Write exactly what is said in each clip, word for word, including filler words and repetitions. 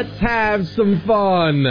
Let's have some fun.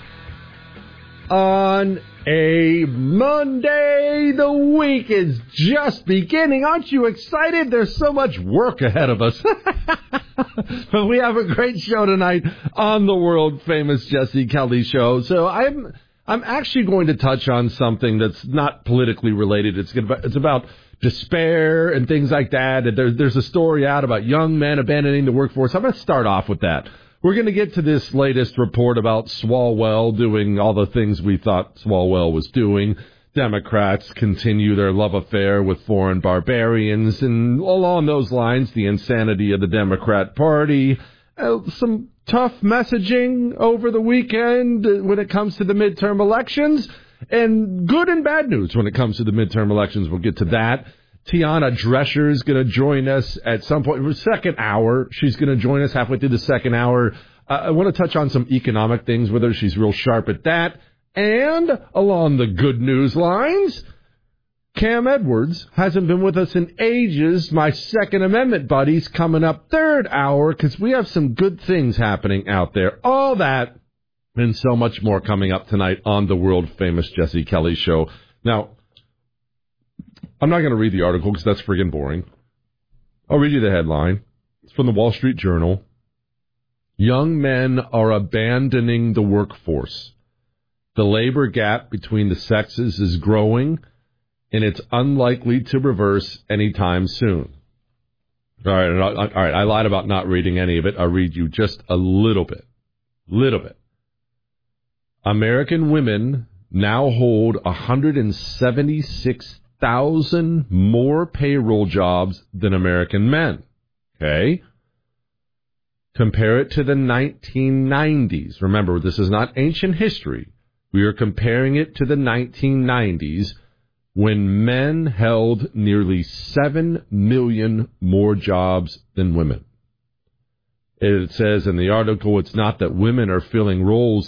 On a Monday, the week is just beginning. Aren't you excited? There's so much work ahead of us. But we have a great show tonight on the world-famous Jesse Kelly Show. So I'm I'm actually going to touch on something that's not politically related. It's about, it's about despair and things like that. And there, there's a story out about young men abandoning the workforce. I'm going to start off with that. We're going to get to this latest report about Swalwell doing all the things we thought Swalwell was doing. Democrats continue their love affair with foreign barbarians, and along those lines, the insanity of the Democrat Party. Uh, some tough messaging over the weekend when it comes to the midterm elections, and good and bad news when it comes to the midterm elections. We'll get to that. Tiana Drescher is going to join us at some point in the second hour. She's going to join us halfway through the second hour. Uh, I want to touch on some economic things with her. She's real sharp at that. And along the good news lines, Cam Edwards hasn't been with us in ages. My Second Amendment buddy's coming up third hour because we have some good things happening out there. All that and so much more coming up tonight on the world-famous Jesse Kelly Show. Now, I'm not going to read the article because that's friggin' boring. I'll read you the headline. It's from the Wall Street Journal. Young men are abandoning the workforce. The labor gap between the sexes is growing, and it's unlikely to reverse anytime soon. All right, all right. I lied about not reading any of it. I'll read you just a little bit. Little bit. American women now hold one hundred seventy-six thousand more payroll jobs than American men. Okay? Compare it to the nineteen nineties. Remember, this is not ancient history. We are comparing it to the nineteen nineties when men held nearly seven million more jobs than women. It says in the article, it's not that women are filling roles